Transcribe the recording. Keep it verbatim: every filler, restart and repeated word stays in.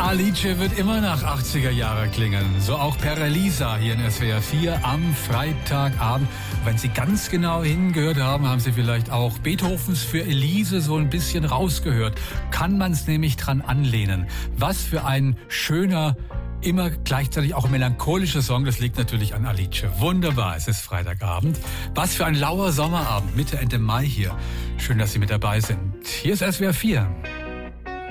Alice wird immer nach achtziger Jahre klingen. So auch Per Elisa hier in S W R vier am Freitagabend. Wenn Sie ganz genau hingehört haben, haben Sie vielleicht auch Beethovens für Elise so ein bisschen rausgehört. Kann man es nämlich dran anlehnen. Was für ein schöner, immer gleichzeitig auch melancholischer Song. Das liegt natürlich an Alice. Wunderbar, es ist Freitagabend. Was für ein lauer Sommerabend, Mitte, Ende Mai hier. Schön, dass Sie mit dabei sind. Hier ist S W R vier.